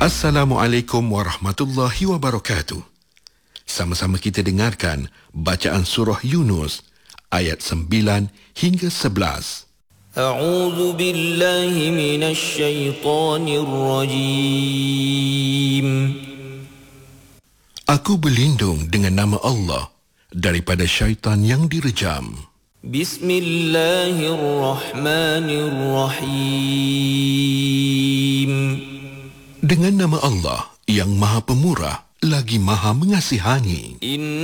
Assalamualaikum warahmatullahi wabarakatuh. Sama-sama kita dengarkan bacaan surah Yunus ayat 9 hingga 11. A'udzu billahi minasy syaithanir rajim. Aku berlindung dengan nama Allah daripada syaitan yang direjam. Bismillahirrahmanirrahim. Dengan nama Allah yang Maha Pemurah lagi Maha Mengasihani.